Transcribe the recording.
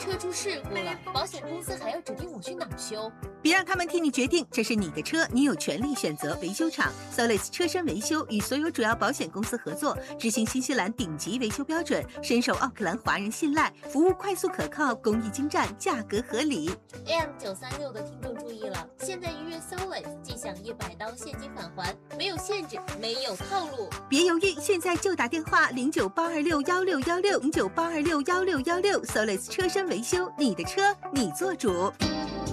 车出事故了，保险公司还要指定我去哪儿修？ 别让他们替你决定，这是你的车，你有权利选择维修厂。Solis 车身维修与所有主要保险公司合作，执行新西兰顶级维修标准，深受奥克兰华人信赖，服务快速可靠，工艺精湛，价格合理。 AM936的听众注意了，现在预约 Solis，即享100刀现金返还，没有限制，没有套路。 别犹豫，现在就打电话0982616616，0982616616，Solis 车身维修，你的车你做主。